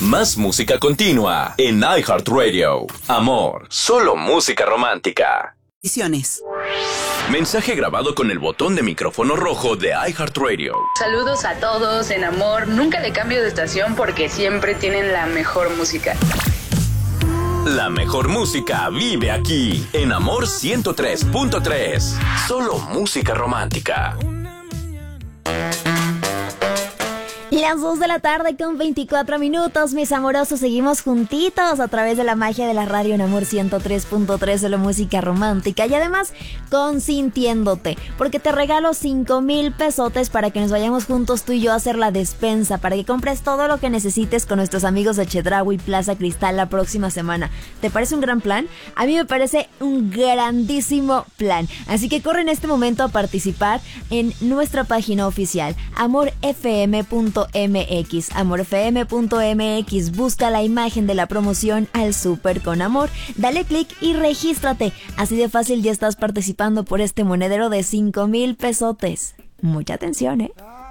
Más música continua en iHeartRadio. Amor, solo música romántica. Mensaje grabado con el botón de micrófono rojo de iHeartRadio. Saludos a todos en Amor. Nunca le cambio de estación porque siempre tienen la mejor música. La mejor música vive aquí en Amor 103.3. Solo música romántica. Las 2 de la tarde con 24 minutos, mis amorosos, seguimos juntitos a través de la magia de la radio en Amor 103.3, solo música romántica, y además consintiéndote, porque te regalo 5,000 pesotes para que nos vayamos juntos tú y yo a hacer la despensa, para que compres todo lo que necesites con nuestros amigos de Chedraui Plaza Cristal la próxima semana. ¿Te parece un gran plan? A mí me parece un grandísimo plan, así que corre en este momento a participar en nuestra página oficial, amorfm.mx, amorfm.mx, busca la imagen de la promoción Al Súper con Amor, dale clic y regístrate, así de fácil ya estás participando por este monedero de 5,000 pesotes. Mucha atención,